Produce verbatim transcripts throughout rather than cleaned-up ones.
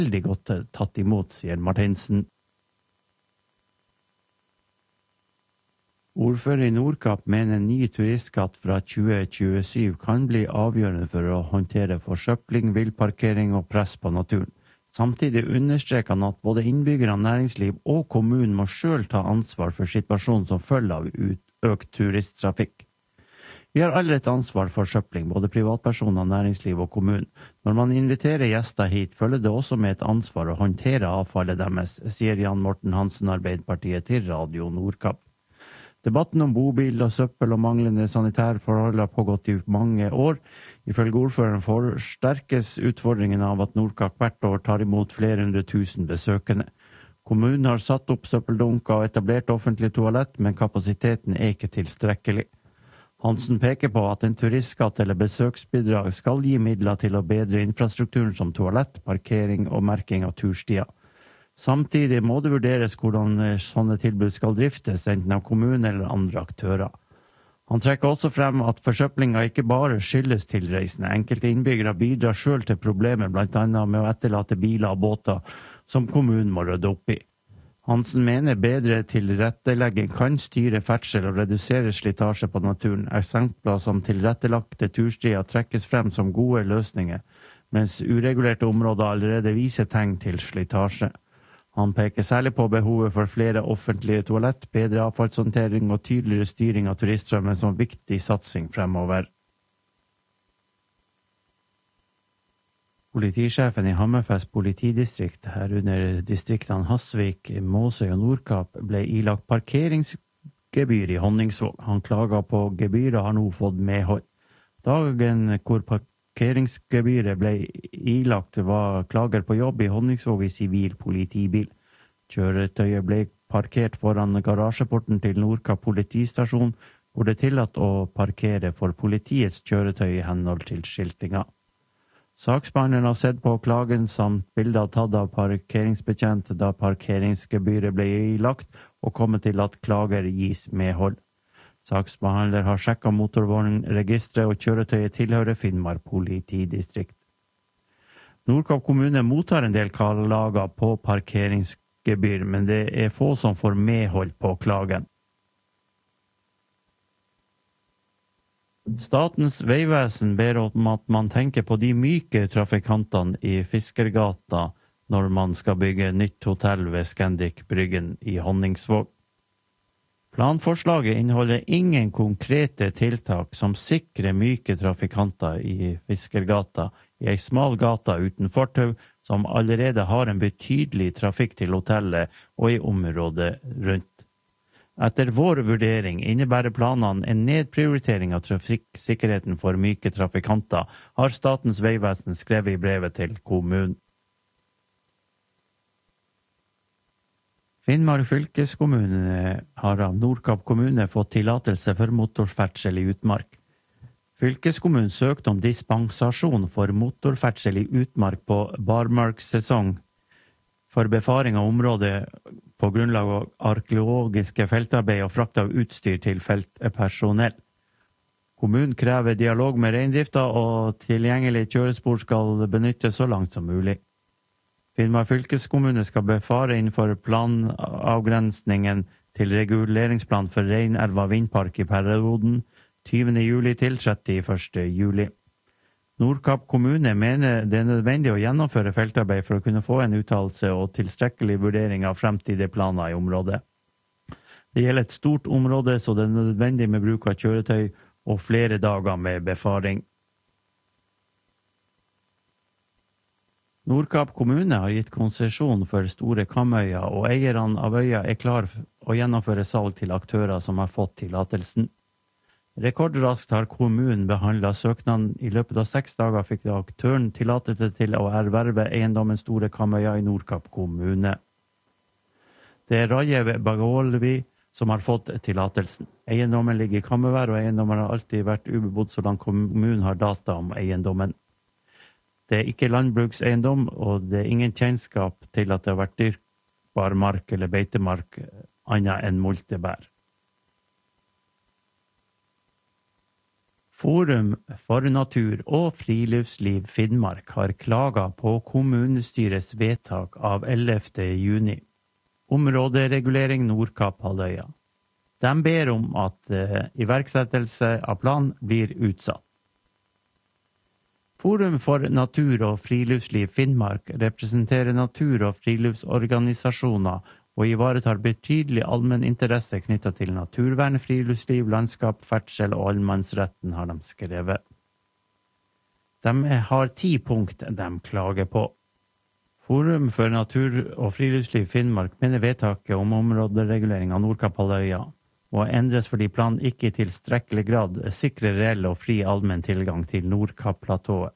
veldig godt tatt imot, sier Martinsen. Ordfører i Nordkapp mener en ny turistskatt fra tjue tjuesyv kan bli avgjørende for å håndtere forsøpling, villparkering og press på naturen. Samtidig understreker han at både innbyggere, næringsliv og kommunen må selv ta ansvar for situasjonen som følger av økt turisttrafikk. Vi har alle et ansvar for søpling, både privatpersoner, næringsliv og kommunen. Når man inviterer gjester hit, følger det også med et ansvar å håndtere avfallet deres, sier Jan Morten Hansen, Arbeiderpartiet, til Radio Nordkapp. Debatten om bobil og søppel og manglende sanitærforhold har pågått i mange år. Ifølge ordføreren forsterkes utfordringen av at Nordkapp hvert år tar imot flere hundre tusen besøkende. Kommunen har satt opp søppeldunker og etablert offentlig toalett, men kapasiteten er ikke tilstrekkelig. Hansen peker på at en turistskatt eller besøksbidrag skal gi midler til å bedre infrastrukturen som toalett, parkering og merking av turstier. Samtidig må det vurderes hvordan sånne tilbud skal driftes, enten av kommunen eller andre aktører. Han trekker også frem at forsøplinga ikke bare skyldes tilreisende. Enkelte innbyggere bidrar selv til problemer, blant annet med å etterlate biler og båter som kommunen må rydde opp i. Hansen mener bedre tilrettelegging kan styre ferdsel og redusere slitasje på naturen. Eksempler som tilrettelagte turstier trekkes frem som gode løsninger, mens uregulerte områder allerede viser tegn til slitasje. Han peker særlig på behovet for flere offentlige toalett, bedre avfallshåndtering og tydeligere styring av turiststrømmen som viktig satsing fremover. Politisjefen i Hammerfest politidistrikt, herunder distriktene Hasvik, Måsøy og Nordkapp, ble ilagt parkeringsgebyr i Honningsvåg. Han klaget på gebyret og har nå fått medhold. Dagen hvor parkeringsgebyret ble ilagt var klager på jobb i Honningsvåg i sivil politibil. Kjøretøyet ble parkert foran garasjeporten til Nordkapp politistasjon, hvor det er tillatt å parkere for politiets kjøretøy i henhold til skiltinga. Saksbehandleren har sett på klagen samt bilder tatt av parkeringsbetjent da parkeringsgebyret ble ilagt, og kommet til at klager gis medhold. Saksbehandler har sjekket motorvognregisteret, og kjøretøyet tilhører Finnmark politidistrikt. Nordkapp kommune mottar en del klager på parkeringsgebyr, men det er få som får medhold på klagen. Statens vegvesen ber om at man tenker på de myke trafikantene i Fiskergata når man skal bygge nytt hotell ved Scandic Bryggen i Honningsvåg. Planforslaget inneholder ingen konkrete tiltak som sikrer myke trafikanter i Fiskergata, i ei smal gata uten fortau, som allerede har en betydelig trafikk til hotellet og i området rundt. Etter vår vurdering innebærer planene en nedprioritering av trafikksikkerheten for myke trafikanter, har Statens vegvesen skrevet i brevet til kommunen. Finnmark fylkeskommune har av Nordkapp kommune fått tillatelse for motorferdsel i utmark. Fylkeskommunen søkte om dispensasjon for motorferdsel i utmark på barmarkssesong for befaring av området på grunnlag av arkeologiske feltarbeid og frakt av utstyr til feltpersonell. Kommunen krever dialog med reindrifta, og tilgjengelig kjørespor skal benyttes så langt som mulig. Finnmark fylkeskommune skal befare innenfor planavgrensningen til reguleringsplan for Reinelva vindpark i perioden tyvende juli til trettiførste juli. Nordkapp kommune mener det er nødvendig å gjennomføre feltarbeid for å kunne få en uttalelse og tilstrekkelig vurdering av fremtidige planer i området. Det gjelder et stort område, så det er nødvendig med bruk av kjøretøy og flere dager med befaring. Nordkapp kommune har gitt konsesjon for Store Kamøya, og eierne av øya er klar å gjennomføre salg til aktører som har fått tillatelsen. Rekordraskt har kommunen behandlet søknaden. I løpet av seks dager fikk aktøren tillatelse til å erverve eiendommen Store Kamøya i Nordkapp kommune. Det er Rajev Bagolvi som har fått tillatelsen. Eiendommen ligger i Kamøvær, og eiendommen har alltid vært ubebodd så langt kommunen har data om eiendommen. Det er ikke landbrukseiendom, og det er ingen kjennskap til at det har vært dyrkbar mark eller beitemark annet enn multebær. Forum for natur og friluftsliv Finnmark har klaget på kommunestyrets vedtak av ellevte juni. Områderegulering Nordkapp-halvøya. De ber om at uh, iverksettelse av plan blir utsatt. Forum for natur og friluftsliv Finnmark representerer natur- og friluftsorganisasjoner og ivaretar betydelig allmenn interesse knyttet til naturvern, friluftsliv, landskap, ferdsel og allemannsretten, har de skrevet. De har ti punkt de klager på. Forum for natur og friluftsliv Finnmark mener vedtaket om områderegulering av Nordkapp-halvøya og endres fordi planen ikke i tilstrekkelig grad sikrer reell og fri allmenn tilgang til Nordkapp-platået.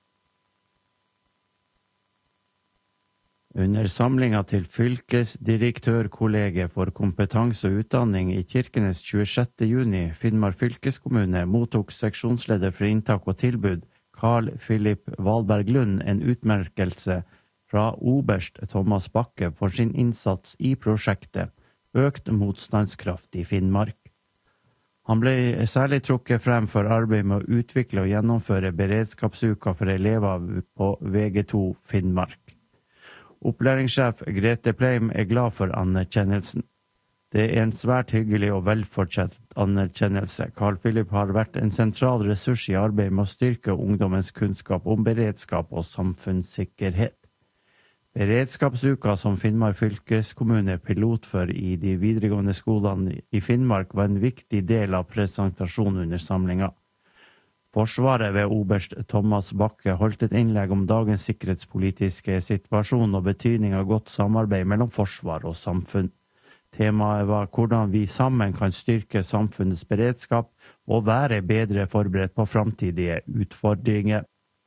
Under samlinga til fylkesdirektørkollegiet for kompetanse og utdanning i Kirkenes tjuesjette juni, Finnmark fylkeskommune mottok seksjonsleder for inntak og tilbud, Carl Philip Valberg Lund, en utmerkelse fra oberst Thomas Bakke for sin innsats i prosjektet Økt motstandskraft i Finnmark. Han ble særlig trukket frem for arbeid med å utvikle og gjennomføre beredskapsuka for elever på V G to Finnmark. Opplæringssjef Grete Pleim er glad for anerkjennelsen. Det er en svært hyggelig og velfortjent anerkjennelse. Carl Philip har vært en sentral ressurs i arbeidet med å styrke ungdommens kunnskap om beredskap og samfunnssikkerhet. Beredskapsuka som Finnmark fylkeskommune pilot for i de videregående skolene i Finnmark var en viktig del av presentasjonen under samlinga. Forsvaret ved oberst Thomas Bakke holdt et innlegg om dagens sikkerhetspolitiske situasjon og betydning av godt samarbeid mellom forsvar og samfunn. Temaet var hvordan vi sammen kan styrke samfunnets beredskap og være bedre forberedt på framtidige utfordringer.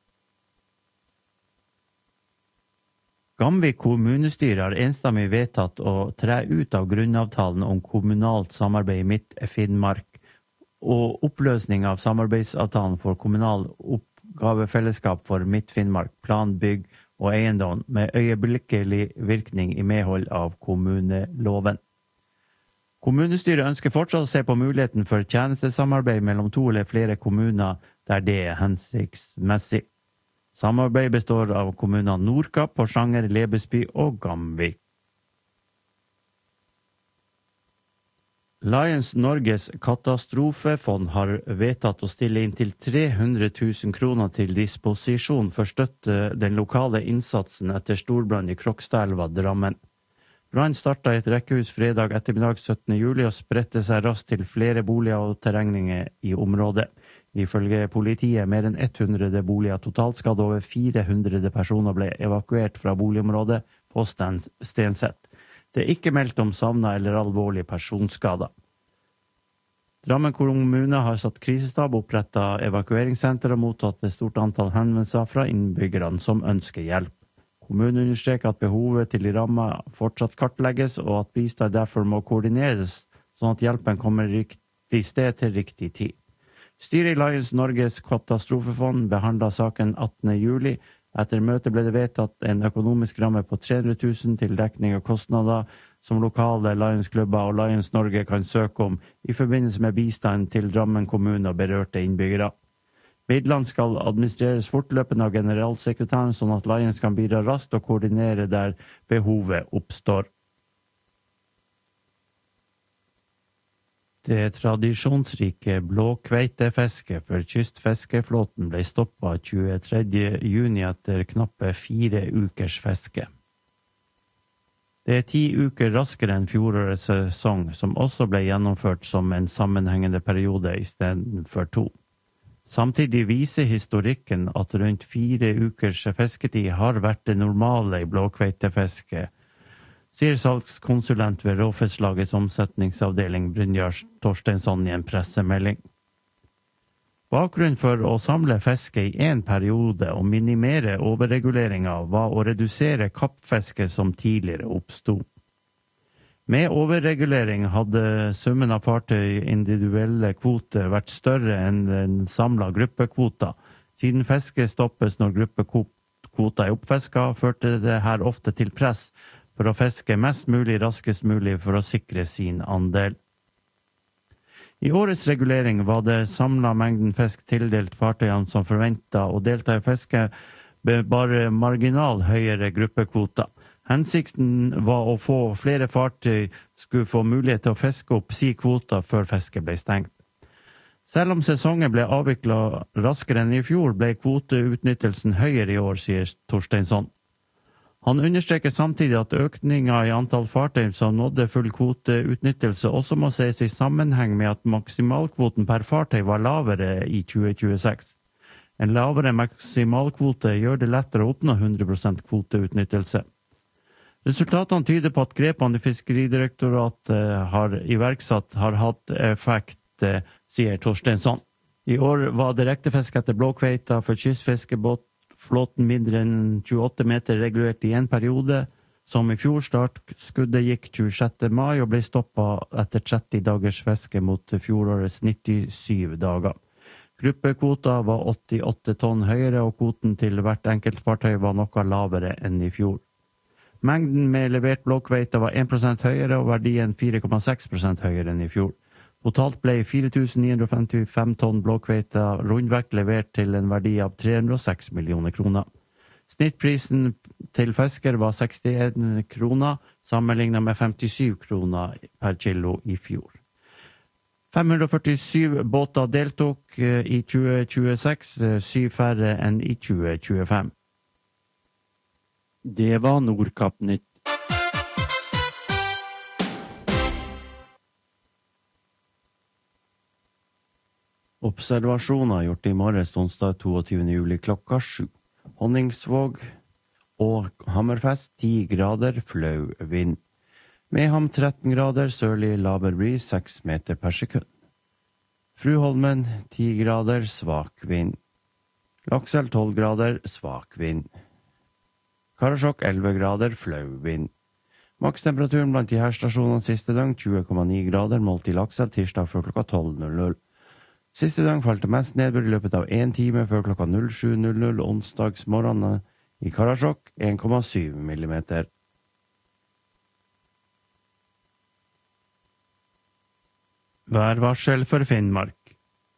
Gamvik kommunestyre har enstemmig vedtatt å tre ut av grunnavtalen om kommunalt samarbeid i Midt-Finnmark og oppløsning av samarbeidsavtalen for kommunal oppgavefellesskap for Midt-Finnmark, plan, bygg og eiendom med øyeblikkelig virkning i medhold av kommuneloven. Kommunestyret ønsker fortsatt å se på muligheten for tjenestesamarbeid mellom to eller flere kommuner der det er hensiktsmessig. Samarbeid består av kommunene Nordkapp, Porsanger, Lebesby og Gamvik. Lions Norges katastrofefond har vedtatt å stille inn til tre hundre tusen kroner til disposisjon for støtte den lokale innsatsen etter storbrann i Krokstadelva, Drammen. Brann startet i et rekkehus fredag ettermiddag syttende juli og spredte seg raskt til flere boliger og terrengninger i området. Ifølge politiet mer enn hundre boliger totalt skadd, over fire hundre personer ble evakuert fra boligområdet på Stenseth. Det er ikke meldt om savnet eller alvorlige personskader. Drammen kommune har satt krisestab, opprettet evakueringssenter og mottatt et stort antall henvendelser fra innbyggerne som ønsker hjelp. Kommunen understreker at behovet til de rammede fortsatt kartlegges, og at bistand derfor må koordineres, sånn at hjelpen kommer riktig sted til riktig tid. Styret i Lions Norges katastrofefond behandlet saken attende juli. Etter møtet ble det vedtatt en økonomisk ramme på tre hundre tusen til dekning av kostnader som lokale Lions-klubber og Lions Norge kan søke om i forbindelse med bistand til Drammen kommune og berørte innbyggere. Midlene skal administreres fortløpende av generalsekretæren, sånn at Lions kan bidra raskt og koordinere der behovet oppstår. Det tradisjonsrike blåkveitefisket for kystfiskeflåten ble stoppet tjuetredje juni etter knappe fire ukers fiske. Det er ti uker raskere enn fjorårets sesong, som også ble gjennomført som en sammenhengende periode i stedet for to. Samtidig viser historikken at rundt fire ukers fisketid har vært det normale i blåkveitefisket, sier salgskonsulent ved Råfisklagets omsetningsavdeling Brynjar Torstensson i en pressemelding. Bakgrunnen for å samle fiske i en periode og minimere overreguleringer var å redusere kappfiske som tidligere oppstod. Med overregulering hadde summen av fartøy individuelle kvoter vært større enn den samlede gruppekvota. Siden fiske stoppes når gruppekvota er oppfisket, førte det her ofte til press for å fiske mest mulig raskest mulig for å sikre sin andel. I årets regulering var det samlet mengden fisk tildelt fartøyene som forventet å delta i fiske med bare marginal høyere gruppekvoter. Hensikten var å få flere fartøy skulle få mulighet til å fiske opp si kvoter før fisket ble stengt. Selv om sesongen ble avviklet raskere enn i fjor, ble kvoteutnyttelsen høyere i år, sier Torsteinsson. Han understreker samtidig at økningen i antall fartøy som nådde full kvoteutnyttelse også må ses i sammenheng med at maksimalkvoten per fartøy var lavere i tjue tjueseks. En lavere maksimalkvote gjør det lettere å oppnå hundre prosent kvoteutnyttelse. Resultatene tyder på at grepene Fiskeridirektoratet har iverksatt har hatt effekt, sier Torsteinsson. I år var direktefisk etter blåkveita for kystfiskebåt flåten mindre enn tjueåtte meter regulert i en periode, som i fjor startskuddet gikk tjuesjette mai og ble stoppet etter tretti dagers fiske mot fjorårets nittisyv dager. Gruppekvota var åttiåtte tonn høyere, og kvoten til hvert enkelt fartøy var noe lavere enn i fjor. Mengden med levert blåkveita var en prosent høyere, og verdien fire komma seks prosent høyere enn i fjor. Totalt ble fire tusen ni hundre femtifem tonn blåkveita rundvekt levert til en verdi av tre hundre og seks millioner kroner. Snittprisen til fisker var sekstien kroner, sammenlignet med femtisyv kroner per kilo i fjor. fem hundre og førtisju båter deltok i tjue tjueseks, syv færre enn i tjue tjuefem. Det var Nordkapp-nytt. Observasjoner gjort i morges onsdag toogtyvende juli klokka sju. Honningsvåg og Hammerfest ti grader flau vind. Meham tretten grader sørlig laber bris seks meter per sekund. Fruholmen ti grader svak vind. Lakselv tolv grader svak vind. Karasjok elleve grader flau vind. Makstemperaturen blant de her stasjonene siste døgn tjue komma ni grader målt i Lakselv tirsdag før klokka tolv null null. Siste dag falt det mest nedbør i løpet av en time før klokka sju null null onsdagsmorgenen i Karasjok en komma syv millimeter. Værvarsel for Finnmark.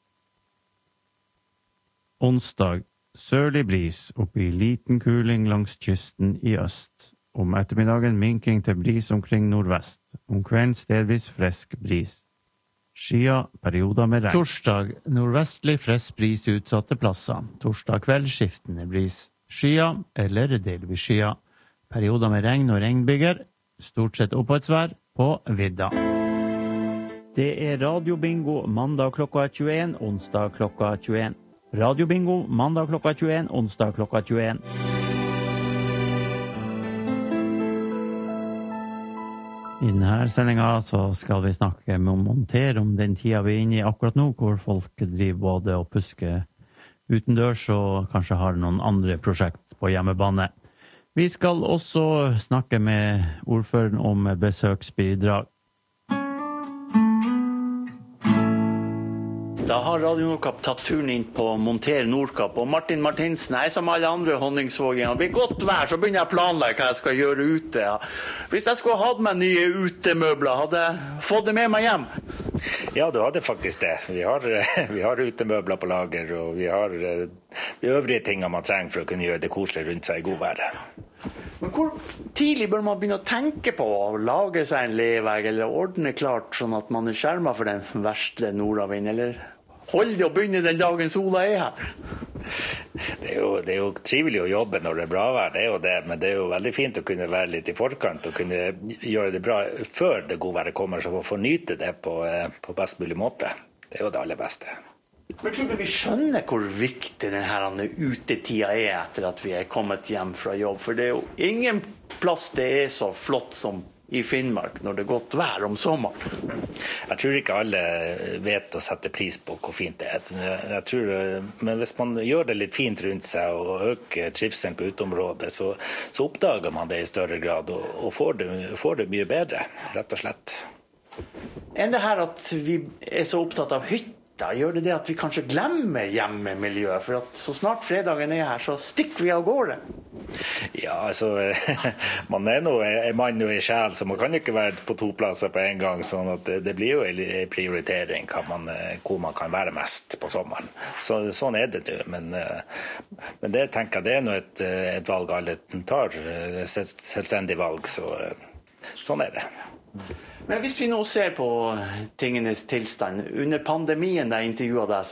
Onsdag, sørlig bris opp i liten kuling langs kysten i øst. Om ettermiddagen minking til bris omkring nordvest. Om kvelden stedvis frisk bris. Skya, perioder med regn. Torsdag, nordvestlig frisk bris utsatte plasser. Torsdag kveld, skiftende bris. Skya, eller delvis skya. Perioder med regn og regnbyger. Stort sett opphøydsvær på vidda. Det er radiobingo mandag klokka tjueen, onsdag klokka tjueen. Radiobingo mandag klokka tjueen, onsdag klokka tjueen. I denne sendingen så skal vi snakke med monter om den tida vi er inne i akkurat nå, hvor folk driver både og pusker utendørs og kanskje har noen andre prosjekt på hjemmebane. Vi skal også snakke med ordføreren om besøksbidrag. Da har Radio Nordkapp tatt turen inn på Monter Nordkapp, og Martin Martinsen, jeg som alle andre honningsvåginger, det blir godt vær, så begynner jeg å planlegge hva jeg skal gjøre ute. Ja. Hvis jeg skulle hatt meg nye utemøbler, hadde jeg fått det med meg hjem? Ja, du hadde faktisk det. Vi har, vi har utemøbler på lager, og vi har de øvrige tingene man trenger for å kunne gjøre det koselig rundt seg i god vær. Men hvor tidlig bør man begynne å tenke på å lage seg en levegg, eller ordne klart sånn at man er skjermet for den verste nordavind, eller holde det å begynne den dagen sola er her? Det er, jo, det er jo trivelig å jobbe når det er bra vær, det er jo det, men det er jo veldig fint å kunne være litt i forkant og kunne gjøre det bra før det gode været kommer, så få nyte det på, på best mulig måte. Det er jo det aller beste. Men tror du vi skjønner hvor viktig denne utetida er etter at vi er kommet hjem fra jobb? For det er jo ingen plass det er så flott som i Finnmark når det er godt vær om sommeren. Jeg tror ikke alle vet å sette pris på hvor fint det er. Jeg tror, men hvis man gjør det litt fint rundt seg og øker trivselen på uteområdet, så, så oppdager man det i større grad og, og får, det, får det mye bedre, rett og slett. Enn det her at vi er så opptatt av hytte, da gjør det det at vi kanskje glemmer hjemmemiljøet, for at så snart fredagen er her, så stikker vi av gårde. Ja, altså, man er nå en mann og en sjel, så man kan ikke være på to plasser på en gang, sånn at det, det blir jo en prioritering man, hvor man kan være mest på sommeren. Så, sånn er det nå, men, men det tenker jeg det er nå et, et valg alle tar, et selvstendig valg, så sånn er det. Men hvis vi nå ser på tingenes tilstand, under pandemien da jeg intervjuet deg,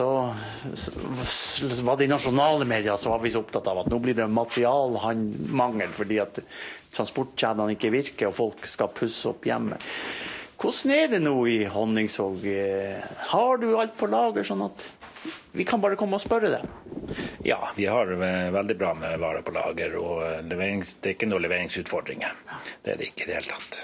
så var det i nasjonale medier så var vi så opptatt av at nå blir det materialmangel fordi at transportkjedene ikke virker og folk skal pusse opp hjemme. Hvordan er det nå i Honningsvåg? Har du alt på lager sånn at vi kan bare komme og spørre deg? Ja, vi har veldig bra med varer på lager, og leverings, det er ikke noen leveringsutfordringer. Det er det ikke i det hele tatt.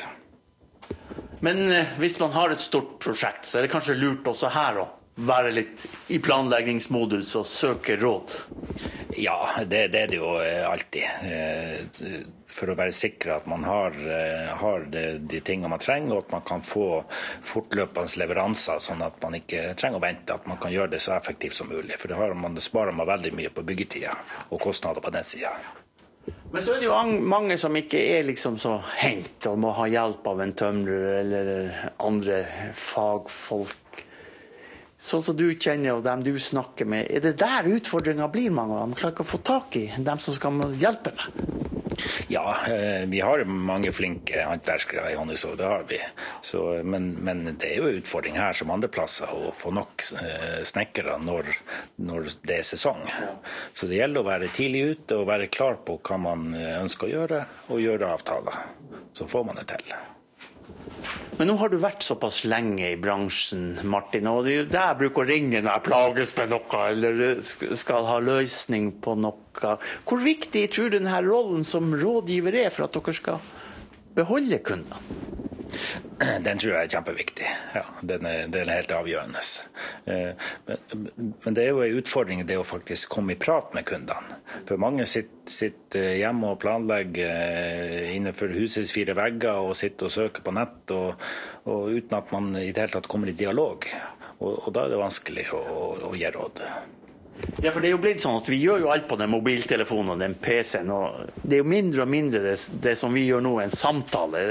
Men eh, hvis man har et stort prosjekt, så er det kanskje lurt også her å være litt i planleggingsmodus og søke råd? Ja, det, det er det jo alltid. For å være sikker at man har, har det, de tingene man trenger, og at man kan få fortløpende leveranser, sånn at man ikke trenger å vente, at man kan gjøre det så effektivt som mulig. For det, har man, det sparer man veldig mye på byggetida og kostnader på den siden. Men så er det jo mange som ikke er liksom så hengt og må ha hjelp av en tømrer eller andre fagfolk. Sånn som du kjenner og dem du snakker med, er det der utfordringen blir mange av dem? Man klarer ikke å få tak i dem som skal hjelpe med? Ja, vi har mange flinke håndverkere i Honningsvåg, det har vi. Så, men, men det er jo en utfordring her som andre plasser å få nok snekkere når, når det er sesong. Så det gjelder å være tidlig ute og være klar på hva man ønsker å gjøre, og gjøre avtaler. Så får man det til. Men nå har du vært såpass lenge i bransjen, Martin, og det er jo der jeg bruker å ringe når jeg plages med noe, eller skal ha løsning på noe. Hvor viktig tror du denne rollen som rådgiver er for at dere skal beholde kundene? Den tror jeg er kjempeviktig. Ja, den er, den er helt avgjørende. Men, men det er jo en utfordring det å faktisk komme i prat med kundene. For mange sitter, sitter hjemme og planlegger innenfor husets fire vegger og sitter og søker på nett, og, og uten at man i det hele tatt kommer i dialog. Og, og da er det vanskelig å, å gi råd. Ja, for det er jo blitt sånn at vi gjør jo alt på den mobiltelefonen og den P C-en, og det er jo mindre og mindre det, det som vi gjør nå, en samtale.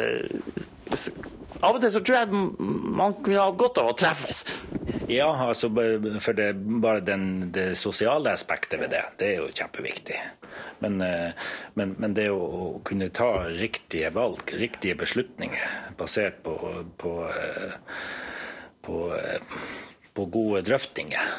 Av og til så tror jeg man kunne ha godt av å treffes. Ja, altså for det, bare den, det sosiale aspektet ved det, det er jo kjempeviktig. Men, men, men det å kunne ta riktige valg, riktige beslutninger, basert på, på, på, på gode drøftinger,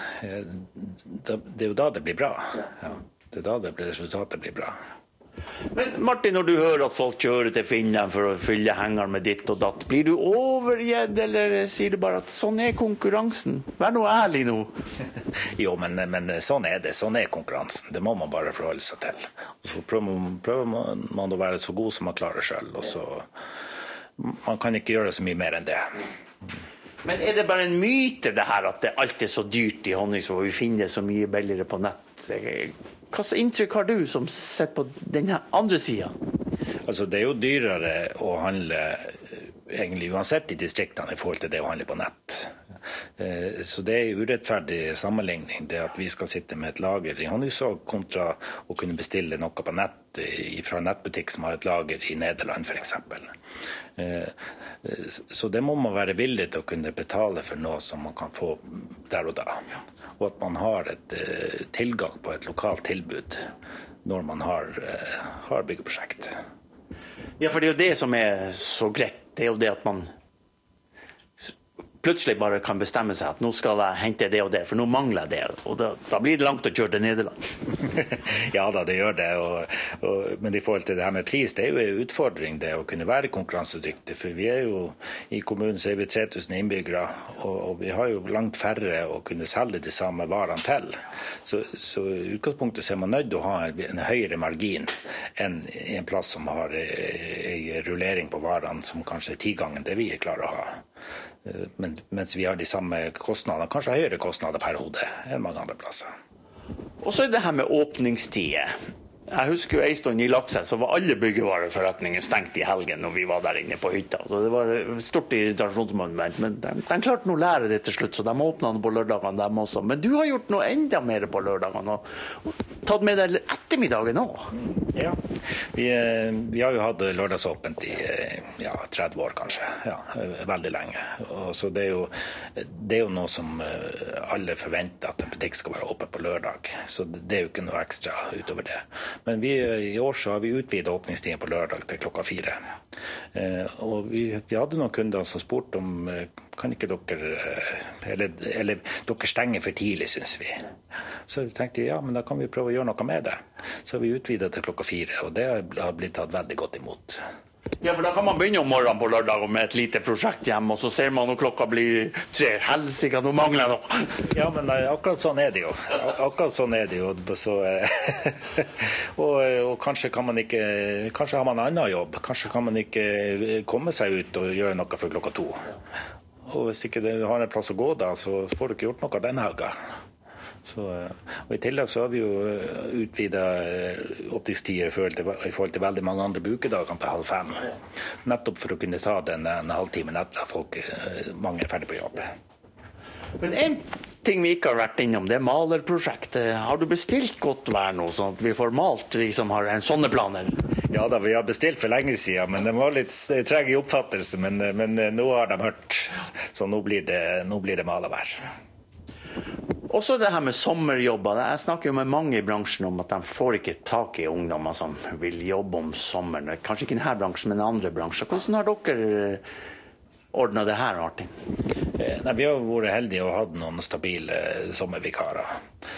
det er jo da det blir bra. Ja, det er da det blir, resultatet blir bra. Men Martin, når du hører at folk kjører til Finland for å fylle hengeren med ditt og datt, blir du overgjedd, eller sier du bare at sånn er konkurransen? Vær nå ærlig nå. Jo, men, men sånn er det. Sånn er konkurransen. Det må man bare forholde seg til. Og så prøver, prøver man å være så god som man klarer selv, og så man kan ikke gjøre så mye mer enn det. Men er det bare en myte det her at det alltid er så dyrt i Honningsvåg, og vi finner det så mye billigere på nett? Hva slags inntrykk har du som sett på denne andre siden? Altså, det er jo dyrere å handle egentlig uansett i distriktene i forhold til det å handle på nett. Så det er urettferdig sammenligning, det at vi skal sitte med et lager i Honningsvåg kontra å kunne bestille noe på nett fra en nettbutikk som har et lager i Nederland for eksempel. Så det må man være villig til å kunne betale for noe som man kan få der og da. Og at man har et tilgang på et lokalt tilbud når man har, har byggeprosjekt. Ja, for det er jo det som er så greit. Det er jo det at man plutselig bare kan bestemme seg at nå skal jeg hente det og det, for nå mangler jeg det, og da, da blir det langt å kjøre til Nederland. Ja da, det gjør det, og, og, men i forhold til det her med pris, det er jo en utfordring det å kunne være konkurransedyktig, for vi er jo, i kommunen så er vi tre tusen innbyggere, og, og vi har jo langt færre å kunne selge de samme varene til. Så, så i utgangspunktet så er man nødt til å ha en, en høyere margin enn en plass som har en rullering på varene som kanskje er ti ganger det vi klarer å ha. Men, mens vi har de samme kostnadene, kanskje høyere kostnader per hode enn mange andre plasser. Og så er det her med åpningstider. Jeg husker jo en stund i Lakse, så var alle byggevareforretninger stengt i helgen når vi var der inne på hytta. Så det var et stort irritasjonsmoment, men de, de klarte nå å lære det til slutt, så de åpnet på lørdagene dem også. Men du har gjort noe enda mer på lørdagene, og, og tatt med deg ettermiddagen også. Ja, vi, vi har jo hatt lørdagsåpent i ja, tretti år kanskje, ja, veldig lenge. Og så det er, jo, det er jo noe som alle forventer, at en butikk skal være åpen på lørdag. Så det er jo ikke noe ekstra utover det. Men vi, i år så har vi utvidet åpningstiden på lørdag til klokka fire. Eh, og vi, vi hadde noen kunder som spurte om eh, kan ikke dere, eller, eller dere stenger for tidlig, synes vi. Så vi tenkte ja, men da kan vi prøve å gjøre noe med det. Så vi utvidet til klokka fire, og det har blitt tatt veldig godt imot. Ja, for da kan man begynne om morgenen på lørdag med et lite prosjekt hjemme, og så ser man når klokka blir tre. Helsike, nå mangler noe. Ja, men akkurat sånn er det jo. Akkurat sånn er det jo. Så, og, og kanskje kan man ikke, kanskje har man en annen jobb. Kanskje kan man ikke komme seg ut og gjøre noe for klokka to. Og hvis ikke du har en plass å gå da, så får du ikke gjort noe denne helga. Så, og i tillegg så har vi jo utvidet åpningstider i forhold til, i forhold til veldig mange andre bukedagene til halv fem. Nettopp for å kunne ta den en halvtime etter at folk, mange er ferdig på jobb. Men en ting vi ikke har vært innom, det er malerprosjektet. Har du bestilt godt vær nå, sånn at vi får malt, vi som har en sånne planer? Ja da, vi har bestilt for lenge siden, men det var litt treg i oppfattelse, men, men nå har de hørt, så nå blir det, nå blir det malervær. Også det her med sommerjobber. Jeg snakker jo med mange i bransjen om at de får ikke tak i ungdommer som vil jobbe om sommeren. Kanskje ikke i denne bransjen, men i andre bransjer. Hvordan har dere ordnet det her, Martin? Nei, vi har vært heldige og hatt noen stabile sommervikarer.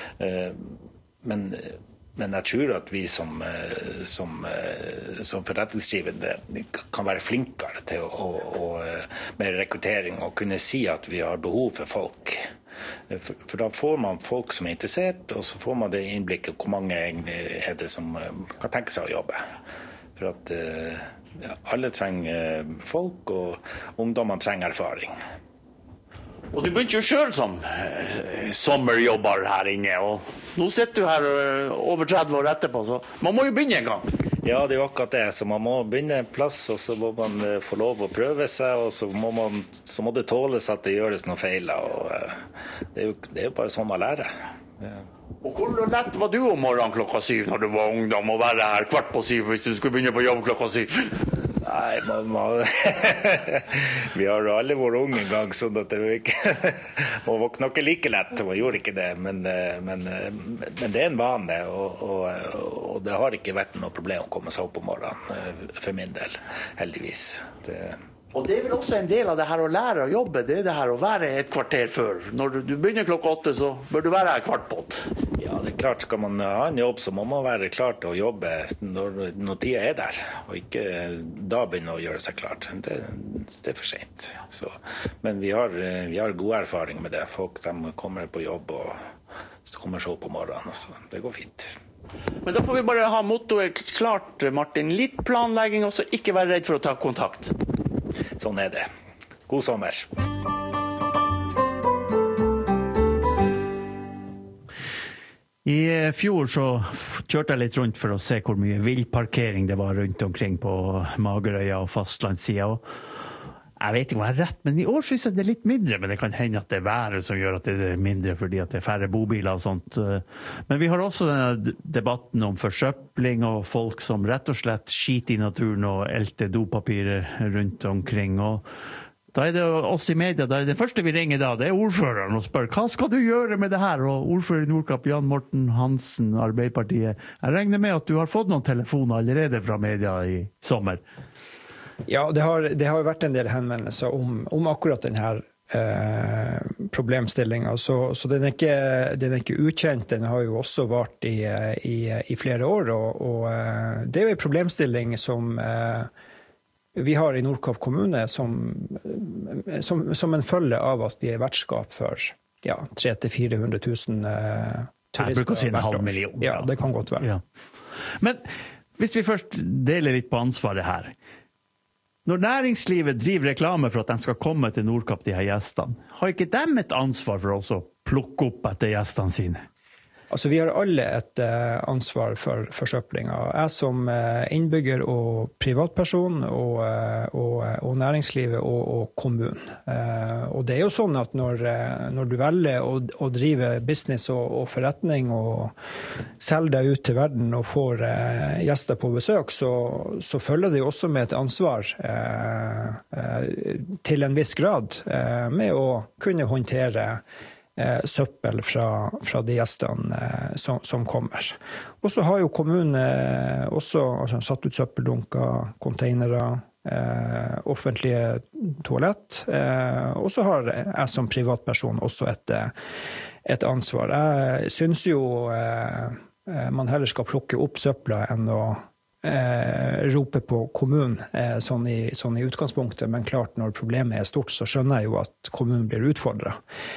Men, men jeg tror at vi som, som, som forretningsdrivende kan være flinkere til å, å, å, med rekruttering og kunne si at vi har behov for folk. For, for da får man folk som er interessert, og så får man det innblikket hvor mange er det som kan tenke seg å jobbe. For at ja, alle trenger folk, og ungdommene trenger erfaring. Og du begynte jo selv som eh, sommerjobber her inne, og nå sitter du her uh, over tretti år etterpå, så man må jo begynne en gang. Ja, det er jo akkurat det, så man må begynne en plass, og så må man uh, få lov å prøve seg, og så må, man, så må det tåles at det gjøres noen feiler, og uh, det, er jo, det er jo bare sånn man lærer. Ja. Og hvor lett var du om morgenen klokka syv når du var ungdom, å være her kvart på syv hvis du skulle begynne på jobb klokka syv? Nei, man, man vi har jo alle vært unge en gang, sånn at det jo ikke man våkner ikke like lett, man gjorde ikke det, men, men, men det er en vane, og, og, og det har ikke vært noe problem å komme seg opp om morgenen, for min del, heldigvis. Det... Og det er vel også en del av det her å lære å jobbe, det er det her å være et kvarter før. Når du begynner klokka åtte, så bør du være her kvart på åtte. Ja, det er klart, skal man ha en jobb, så må man være klar til å jobbe når, når tida er der, og ikke da begynne å gjøre seg klart. Det, det er for sent. Så, men vi har, vi har god erfaring med det. Folk de kommer på jobb og kommer så på morgenen, så det går fint. Men da får vi bare ha mottoet klart, Martin. Litt planlegging, og så ikke være redd for å ta kontakt. Sånn er det. God sommer. I fjor så kjørte jeg litt rundt for å se hvor mye villparkering det var rundt omkring på Magerøya og fastlandssida. Jeg vet ikke om jeg har rett, men i år synes jeg det er litt mindre, men det kan hende at det er været som gjør at det er mindre fordi at det er færre bobiler og sånt. Men vi har også denne debatten om forsøpling og folk som rett og slett skiter i naturen og elter dopapirer rundt omkring. Og da er det oss i media, da er det første vi ringer da, det er ordføreren og spør, hva skal du gjøre med det her? Og ordfører i Nordkapp, Jan Morten Hansen, Arbeiderpartiet, jeg regner med at du har fått noen telefoner allerede fra media i sommer. Ja, det har, det har vært en del henvendelser om, om akkurat denne eh, problemstillingen, så, så den, er ikke, den er ikke ukjent, den har jo også vært i, i, i flere år, og, og det er jo en problemstilling som eh, vi har i Nordkapp kommune som, som, som en følge av at vi er vertskap for ja, tre til fire hundre tusen eh, turister. Jeg bruker å si en halv million. Ja, det kan godt være. Ja. Men hvis vi først deler litt på ansvaret her, når næringslivet driver reklame for at de skal komme til Nordkapp, de her gjestene, har ikke de et ansvar for også å plukke opp etter gjestene sine? Altså, vi har alle et uh, ansvar for forsøplinga. Jeg som uh, innbygger og privatperson, og, uh, og, og næringslivet og, og kommunen. Uh, og det er jo sånn at når, uh, når du velger å, å drive business og, og forretning og selge deg ut til verden og får uh, gjester på besøk, så, så følger det jo også med et ansvar uh, uh, til en viss grad uh, med å kunne håndtere Eh, søppel fra, fra de gjestene eh, som, som kommer. Og så har jo kommunen eh, også altså, satt ut søppeldunker, containere, eh, offentlige toalett, eh, og så har jeg som privatperson også et, et ansvar. Jeg synes jo eh, man heller skal plukke opp søpla enn å Eh, rope på kommunen eh, sånn, i, sånn i utgangspunktet, men klart når problemet er stort så skjønner jeg jo at kommunen blir utfordret.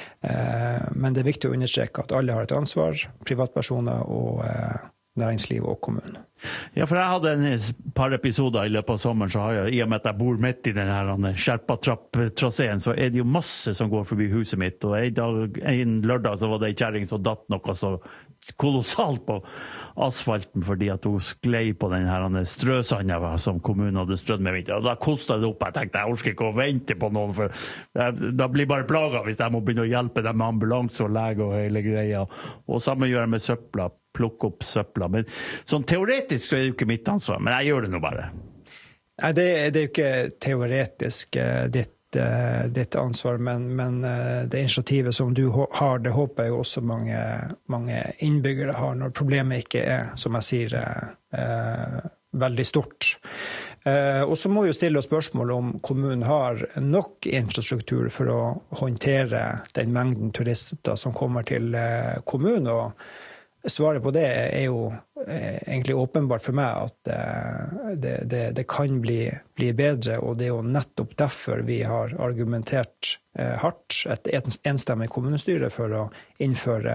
Eh, men det er viktig å understreke at alle har et ansvar, privatpersoner og eh, næringsliv og kommunen. Ja, for jeg hadde en par episoder i løpet av sommeren, så har jeg, i og med at jeg bor midt i denne skjerpa-trapp-traseen, så er det jo masse som går forbi huset mitt, og en, dag, en lørdag så var det en kjæring som datt noe så kolossalt på asfalten fordi at hun sklei på den her strøsanda som kommunen hadde strødd med vinter. Og da kostet det opp. Jeg tenkte, jeg orsker ikke å vente på noen, for da blir bare plaget hvis jeg må begynne å hjelpe dem med ambulanse og lege og hele greia. Og samme gjør jeg med søpla, plukke opp søpla. Men sånn teoretisk så er det jo ikke mitt ansvar, men jeg gjør det nå bare. Nei, det, det er jo ikke teoretisk ditt ditt ansvar, men, men det initiativet som du har, det håper jeg jo også mange, mange innbyggere har når problemet ikke er, som jeg sier, eh, veldig stort. Eh, og så må vi jo stille oss spørsmål om kommunen har nok infrastruktur for å håndtere den mengden turister som kommer til eh, kommunen, og svaret på det er jo egentlig åpenbart for meg at det, det, det kan bli, bli bedre, og det er jo nettopp derfor vi har argumentert hardt, et enstemmig kommunestyre, for å innføre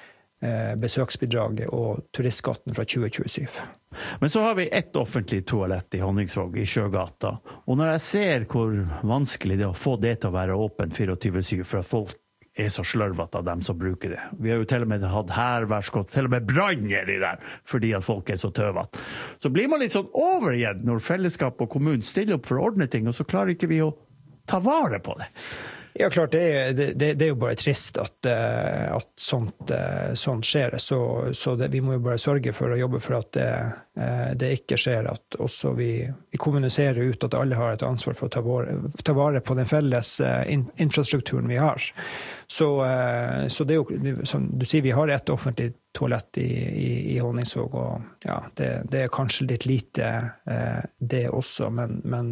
besøksbidraget og turistskatten fra tjue tjuesyv. Men så har vi ett offentlig toalett i Honningsvåg i Sjøgata, og når jeg ser hvor vanskelig det er å få det til å være åpent tjuefire syv for at folk er så slørvet av dem som bruker det. Vi har jo til og med hatt hærverskott, til og med brann er de der, fordi at folk er så tøvet. Så blir man litt sånn overgjedd når fellesskap og kommunen stiller opp for å ordne ting, og så klarer ikke vi å ta vare på det. Ja, klart, det er, det, det er jo bare trist at, at sånt, sånt skjer, så, så det, vi må jo bare sørge for å jobbe for at det, det ikke skjer, at også vi, vi kommuniserer ut at alle har et ansvar for å ta vare, ta vare på den felles infrastrukturen vi har. Så, så det er jo, som du sier, vi har et offentlig toalett i, i, i Honningsvåg, og ja, det, det er kanskje litt lite det også, men, men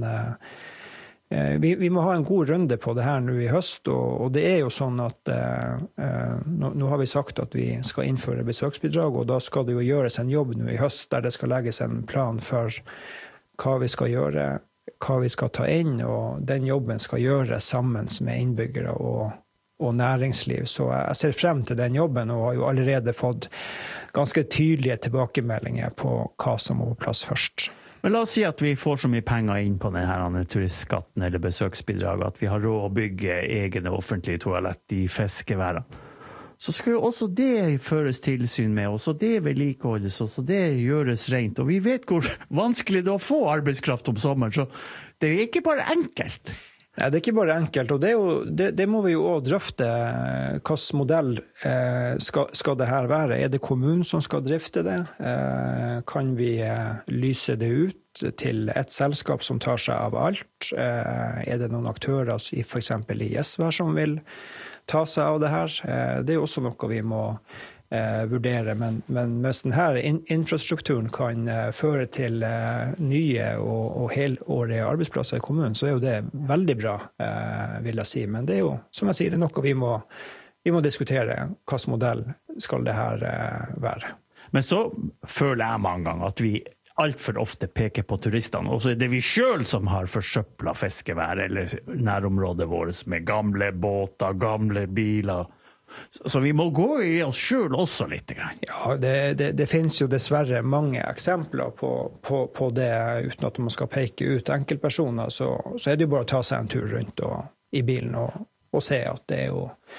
Vi, vi må ha en god runde på det her nå i høst, og, og det er jo sånn at eh, nå, nå har vi sagt at vi skal innføre besøksbidrag, og da skal det jo gjøres en jobb nå i høst der det skal legges en plan for hva vi skal gjøre, hva vi skal ta inn, og den jobben skal gjøres sammen med innbyggere og, og næringsliv. Så jeg ser frem til den jobben, og har jo allerede fått ganske tydelige tilbakemeldinger på hva som må på plass først. Men la oss si at vi får så mye penger inn på denne turistskatten eller besøksbidraget, at vi har råd å bygge egne offentlige toalett i fiskeværene. Så skal jo også det føres tilsyn med, også det vedlikeholdes, også det gjøres rent. Og vi vet hvor vanskelig det er å få arbeidskraft om sommeren, så det er ikke bare enkelt. Nei, det er ikke bare enkelt, og det, er jo, det, det må vi jo også drøfte. Hvilken modell eh, skal, skal det her være? Er det kommunen som skal drifte det? Eh, kan vi eh, lyse det ut til et selskap som tar seg av alt? Eh, er det noen aktører, i for eksempel i Gjesvær, som vil ta seg av det her? Eh, det er jo også noe vi må Eh, vurdere, men, men hvis denne in- infrastrukturen kan eh, føre til eh, nye og, og helårige arbeidsplasser i kommunen, så er jo det veldig bra, eh, vil jeg si. Men det er jo, som jeg sier, det er noe vi må, vi må diskutere. Hvilken modell skal det her eh, være? Men så føler jeg mange ganger at vi alt for ofte peker på turistene, og så er det vi selv som har forsøplet fiskevær eller nærområdet vårt med gamle båter, gamle biler. Så vi må gå i oss selv også litt. Ja, det, det, det finnes jo dessverre mange eksempler på, på, på det, uten at man skal peke ut enkeltpersoner, så, så er det jo bare å ta seg en tur rundt og, i bilen og, og se at det er jo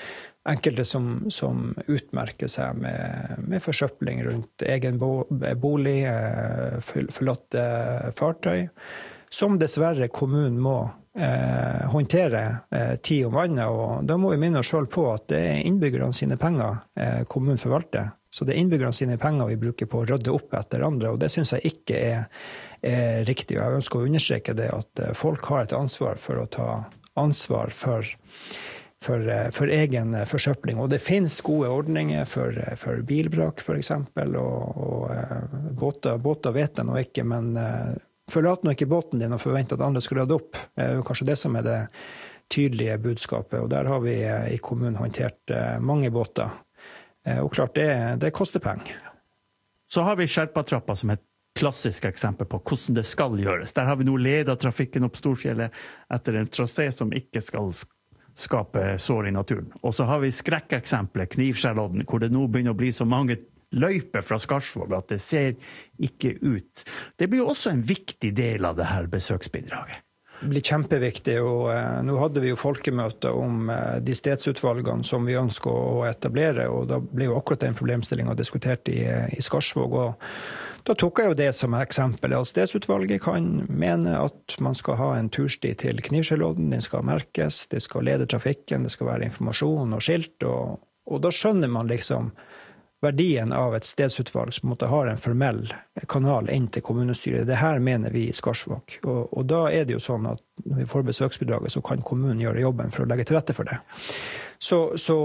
enkelte som, som utmerker seg med, med forsøpling rundt egen bolig, forlatte fartøy, som dessverre kommunen må eh, håndtere eh, tid om annet. Og da må vi minne oss selv på at det er innbyggerne sine penger eh, kommunen forvalter. Så det er innbyggerne sine penger vi bruker på å rydde opp etter andre, og det synes jeg ikke er, er riktig. Jeg ønsker å understreke det at folk har et ansvar for å ta ansvar for For, for egen forsøpling. Og det finnes gode ordninger for, for bilvrak, for eksempel, og, og båter, båter vet jeg nå ikke, men uh, forlat nå ikke båten din og forvent at andre skal rydde opp. Det er kanskje det som er det tydelige budskapet, og der har vi uh, i kommunen håndtert uh, mange båter. Uh, og klart, det, det koster penger. Så har vi skjerpatrappa som et klassisk eksempel på hvordan det skal gjøres. Der har vi nå ledet trafikken opp Storfjellet etter en trasé som ikke skal skape sår i naturen. Og så har vi skrekkeksemplet, Knivskjærlodden, hvor det nå begynner å bli så mange løyper fra Skarsvåg at det ser ikke ut. Det blir jo også en viktig del av det her besøksbidraget. Det blir kjempeviktig, og eh, nå hadde vi jo folkemøte om eh, de stedsutvalgene som vi ønsker å etablere, og da ble jo akkurat den problemstillingen diskutert i, i Skarsvåg, og da tok jeg jo det som eksempel. At stedsutvalget kan mene at man skal ha en tursti til Knivskjærlodden, den skal merkes, det skal lede trafikken, det skal være informasjon og skilt, og, og da skjønner man liksom verdien av et stedsutvalg som måtte ha en formell kanal inn til kommunestyret. Det her mener vi i Skarsvåg. Og, og da er det jo sånn at når vi får besøksbidraget, så kan kommunen gjøre jobben for å legge til rette for det. Så, så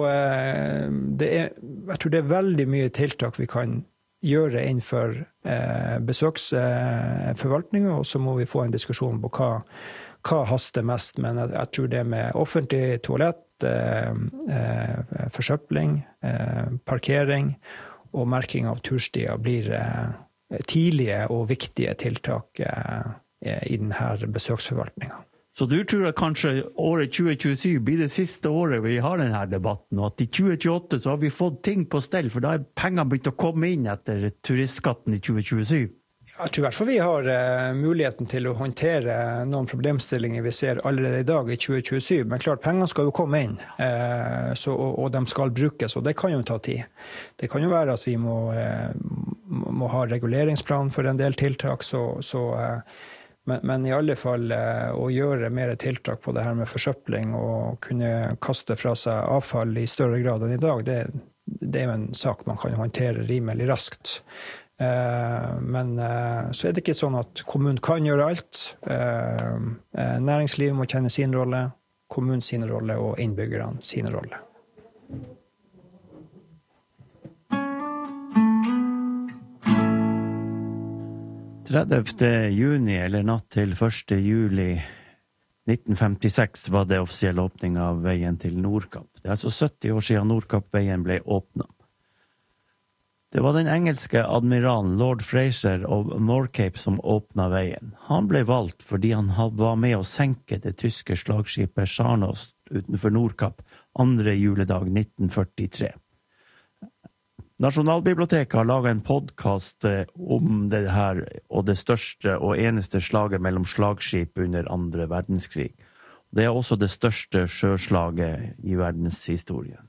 det er, jeg tror det er veldig mye tiltak vi kan gjøre innenfor eh, besøksforvaltningen, eh, og så må vi få en diskusjon på hva, hva haster mest. Men jeg, jeg tror det med offentlig toalett, eh, eh, forsøpling, eh, parkering og merking av turstier blir eh, tidlige og viktige tiltak eh, i denne besøksforvaltningen. Så du tror at kanskje året tjue tjuesyv blir det siste året vi har denne debatten, og at i tjue tjueåtte så har vi fått ting på stell, for da er pengene begynt å komme inn etter turistskatten i tjue tjuesyv? Jeg tror i hvert fall vi har uh, muligheten til å håndtere noen problemstillinger vi ser allerede i dag i tjue tjuesyv, men klart, pengene skal jo komme inn, uh, så, og, og de skal brukes, og det kan jo ta tid. Det kan jo være at vi må, uh, må ha reguleringsplan for en del tiltak, så, så uh, Men, men i alle fall eh, å gjøre mer tiltak på det her med forsøpling og kunne kaste fra seg avfall i større grad enn i dag, det, det er jo en sak man kan håndtere rimelig raskt. Eh, men eh, så er det ikke sånn at kommunen kan gjøre alt. Eh, næringslivet må kjenne sin rolle, kommunen sin rolle og innbyggerne sin rolle. tredivte juni eller natt til første juli nitten femtiseks var det offisiell åpning av veien til Nordkapp. Det er altså sytti år siden Nordkapp-veien ble åpnet. Det var den engelske admiralen Lord Fraser of Morecambe som åpnet veien. Han ble valgt fordi han var med å senke det tyske slagskipet Scharnhorst utenfor Nordkapp andre juledag nitten førtitre. Nasjonalbiblioteket har laget en podcast om det her og det største og eneste slaget mellom slagskip under andre verdenskrig. Det er også det største sjøslaget i verdenshistorien.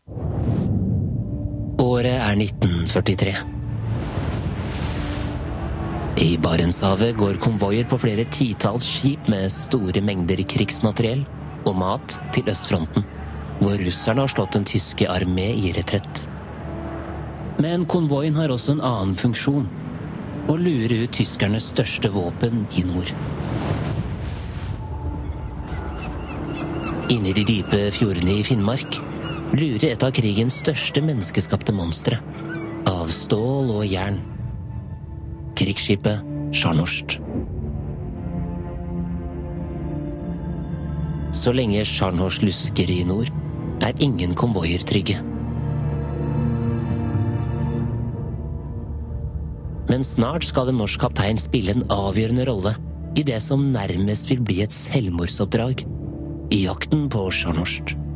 Året er nitten førtitre. I Barentshavet går konvoier på flere titalls skip med store mengder krigsmateriell og mat til østfronten, hvor russerne har slått den tyske armé i retrett. Men konvoien har også en annen funksjon, å lure ut tyskernes største våpen i nord. Inne i de dype fjordene i Finnmark lurer et av krigens største menneskeskapte monstre, av stål og jern. Krigsskipet Scharnhorst. Så lenge Scharnhorst lusker i nord, er ingen konvoier trygge. Men snart skal en norsk kaptein spille en avgjørende rolle i det som nærmest vil bli et selvmordsoppdrag i jakten på Scharnhorst.